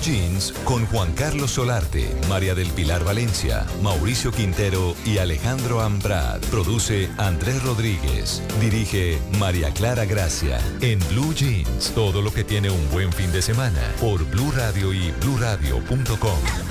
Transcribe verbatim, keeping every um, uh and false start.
Jeans con Juan Carlos Solarte, María del Pilar Valencia, Mauricio Quintero y Alejandro Ambrad. Produce Andrés Rodríguez. Dirige María Clara Gracia. En Blue Jeans, todo lo que tiene un buen fin de semana. Por Blue Radio y blue radio punto com.